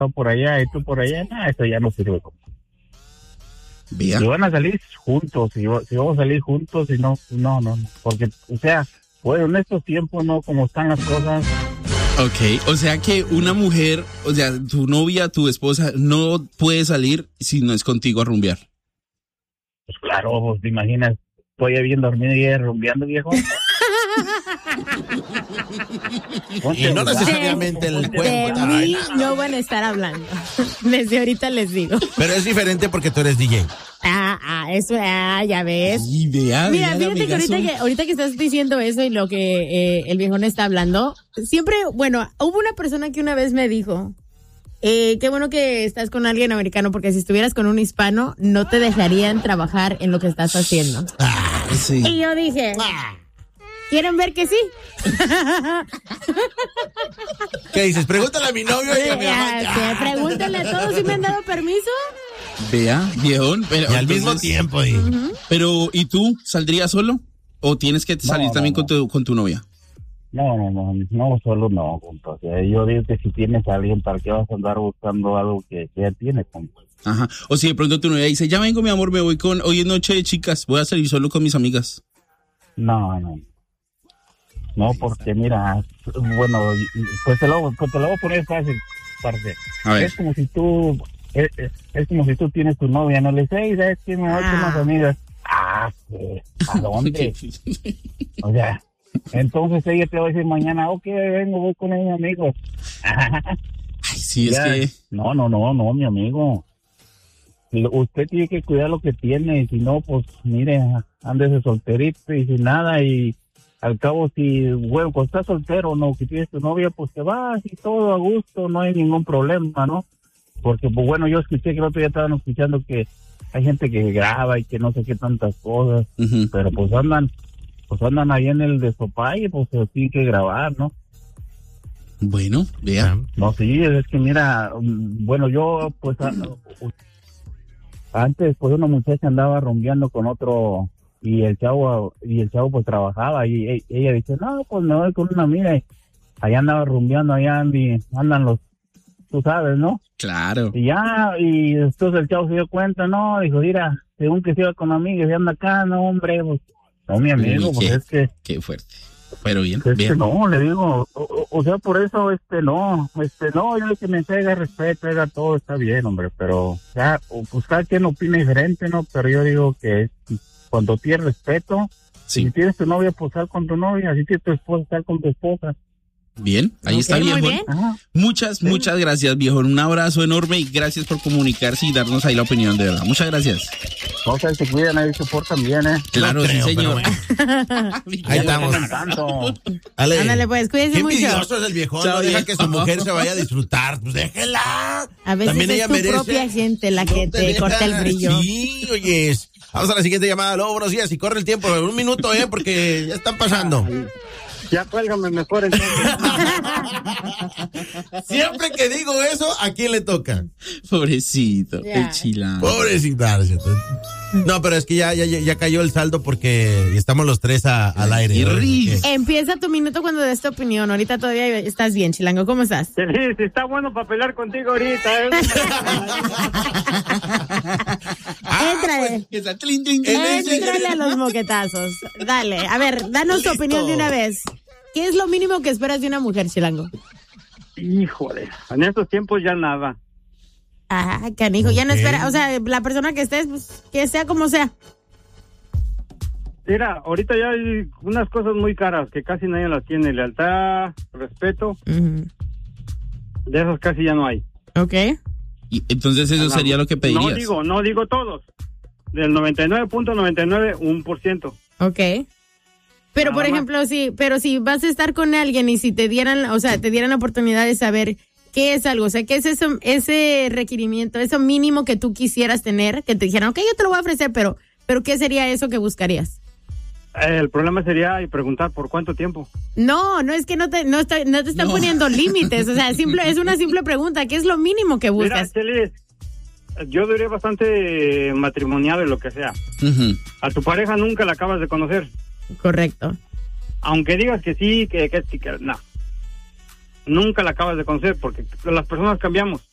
por allá y tú por allá, eso ya no sirve. Vea. Si van a salir juntos, si vamos a salir juntos, y no, porque, o sea, bueno, en estos tiempos, no, como están las cosas. Ok, o sea que una mujer, o sea, tu novia, tu esposa, no puede salir si no es contigo a rumbear. Pues claro, pues te imaginas, estoy bien dormido y rumbeando, viejo. Y no necesariamente el cuento. De mí no van a estar hablando. Desde ahorita les digo. Pero es diferente porque tú eres DJ. Eso, ya ves. Y vea, mira, fíjate que ahorita que estás diciendo eso y lo que el viejón está hablando, siempre, bueno, hubo una persona que una vez me dijo, qué bueno que estás con alguien americano, porque si estuvieras con un hispano, no te dejarían trabajar en lo que estás haciendo. Sí. Y yo dije, ¿quieren ver que sí? ¿Qué dices? Pregúntale a mi novio y a mi mamá. Pregúntale a todos si me han dado permiso. Vea, viejón. Pero, y al mismo tiempo. Pero, ¿y tú saldrías solo? ¿O tienes que salir también con tu novia? No, solo no, compa. O sea, yo digo que si tienes a alguien, ¿para qué vas a andar buscando algo que ya tienes, compa? Ajá. O si de pronto tu novia dice, ya vengo, mi amor, me voy hoy es noche de chicas, voy a salir solo con mis amigas. No, porque mira, bueno, pues te lo voy a poner fácil, parce. A ver. Es como si tú tienes tu novia, no le dices, ¿sabes qué? Me voy con unas amigas. ¿A dónde? O sea, entonces ella te va a decir mañana, ok, voy con unos amigos. Ay, sí, ya, es que... No, mi amigo. Usted tiene que cuidar lo que tiene, y si no, pues, mire, ándese solterito y sin nada, y al cabo, si, bueno, pues estás soltero, no, que tienes tu novia, pues te vas y todo a gusto, no hay ningún problema, ¿no? Porque, pues bueno, yo escuché que el otro día estaban escuchando que hay gente que graba y que no sé qué tantas cosas, pero pues andan ahí en el despapalle, pues tienen que grabar, ¿no? Bueno, vea. No, sí, es que mira, bueno, yo, pues, antes, pues una muchacha andaba rumbeando con otro, y el chavo pues trabajaba, y ella dice, no, pues me voy con una amiga, y allá andaba rumbeando, allá andan los, tú sabes, ¿no? Claro. Y entonces el chavo se dio cuenta, no, dijo, mira, según que se iba con amigas y anda acá, no, hombre, pues, no, mi amigo, pues es que... Qué fuerte. Pero bien, Es bien. que no, le digo, o sea, por eso, no, yo que me haga respeto, haga todo, está bien, hombre, pero, ya, pues cada quien opina diferente, ¿no? Pero yo digo que cuando tienes respeto, sí. Si tienes tu novia, pues sal con tu novia, si tienes tu esposa, sal con tu esposa. Bien, ahí está, viejo. Muchas gracias, viejo. Un abrazo enorme y gracias por comunicarse y darnos ahí la opinión, de verdad. Muchas gracias. No sé, se cuidan, ahí se portan bien, ¿eh? Claro, sí, señor. Bueno. Ahí estamos. Ándale, pues, cuídense mucho. Qué envidioso es el viejón, no deja que su mujer se vaya a disfrutar. Pues déjela. A veces también ella es tu propia gente la que te corta el brillo. Sí, oyes. Vamos a la siguiente llamada. Luego, buenos días. Y corre el tiempo, 1 minuto, porque ya están pasando. Ya cuélgame mejor entonces. Siempre que digo eso, ¿a quién le toca? Pobrecito, el chilán. Pobrecita. No, pero es que ya cayó el saldo porque estamos los tres al aire. Empieza tu minuto cuando des tu opinión. Ahorita todavía estás bien, Chilango. ¿Cómo estás? Sí, está bueno para pelear contigo ahorita. Éntrale. Éntrale a los moquetazos. Dale, a ver, danos tu opinión de una vez. ¿Qué es lo mínimo que esperas de una mujer, Chilango? Híjole, en estos tiempos ya nada. Canijo, ya no espera, o sea, la persona que estés, pues, que sea como sea. Mira, ahorita ya hay unas cosas muy caras que casi nadie las tiene. Lealtad, respeto. De esos casi ya no hay. Ok. Y entonces eso sería lo que pedirías. No digo todos. Del 99.99, 1%. Ok. Pero, por ejemplo, si vas a estar con alguien y si te dieran la oportunidad de saber qué es algo, o sea, qué es eso, ese requerimiento, eso mínimo que tú quisieras tener, que te dijeran, ok, yo te lo voy a ofrecer, pero ¿qué sería eso que buscarías? El problema sería preguntar por cuánto tiempo. No, es que no te están poniendo límites, o sea, es una simple pregunta, ¿qué es lo mínimo que buscas? Mira, Chelis, yo diría bastante matrimonial en lo que sea. A tu pareja nunca la acabas de conocer. Correcto. Aunque digas que sí, que no. Nunca la acabas de conocer porque las personas cambiamos.